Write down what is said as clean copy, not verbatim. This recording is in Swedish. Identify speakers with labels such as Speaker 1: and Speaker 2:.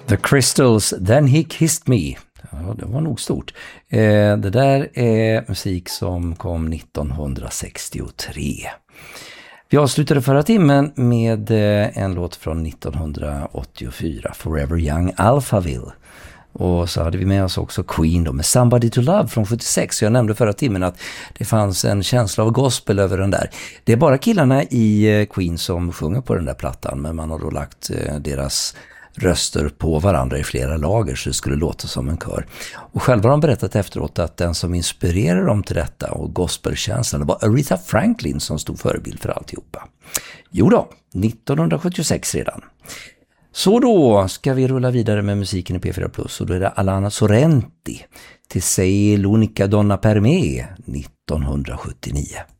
Speaker 1: The Crystals, Then He Kissed Me. Ja, det var nog stort. Det där är musik som kom 1963. Vi avslutade förra timmen med en låt från 1984, Forever Young Alphaville. Och så hade vi med oss också Queen då med Somebody to Love från 76. Jag nämnde förra timmen att det fanns en känsla av gospel över den där. Det är bara killarna i Queen som sjunger på den där plattan, men man har då lagt deras röster på varandra i flera lager så det skulle låta som en kör. Och själva har de berättat efteråt att den som inspirerade dem till detta och gospelkänslan, det var Aretha Franklin som stod förebild för alltihopa. Jo då, 1976 redan. Så då ska vi rulla vidare med musiken i P4 och då är det Alana Sorrenti till Sei l'unica donna per me 1979.